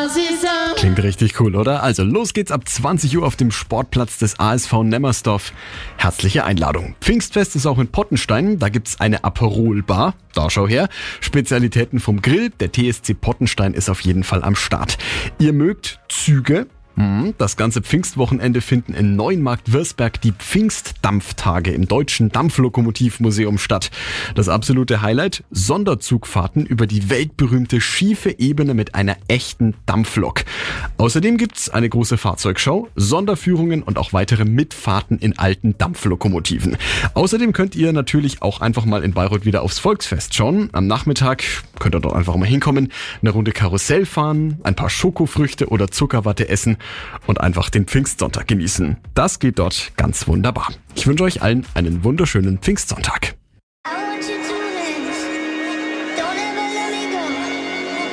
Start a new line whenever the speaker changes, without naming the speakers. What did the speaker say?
Klingt richtig cool, oder? Also los geht's ab 20 Uhr auf dem Sportplatz des ASV Nemmersdorf. Herzliche Einladung. Pfingstfest ist auch in Pottenstein. Da gibt's eine Aperol-Bar. Da schau her. Spezialitäten vom Grill. Der TSC Pottenstein ist auf jeden Fall am Start. Ihr mögt Züge? Das ganze Pfingstwochenende finden in Neuenmarkt-Wirsberg die Pfingstdampftage im Deutschen Dampflokomotivmuseum statt. Das absolute Highlight: Sonderzugfahrten über die weltberühmte schiefe Ebene mit einer echten Dampflok. Außerdem gibt's eine große Fahrzeugschau, Sonderführungen und auch weitere Mitfahrten in alten Dampflokomotiven. Außerdem könnt ihr natürlich auch einfach mal in Bayreuth wieder aufs Volksfest schauen. Am Nachmittag könnt ihr dort einfach mal hinkommen, eine Runde Karussell fahren, ein paar Schokofrüchte oder Zuckerwatte essen und einfach den Pfingstsonntag genießen. Das geht dort ganz wunderbar. Ich wünsche euch allen einen wunderschönen Pfingstsonntag.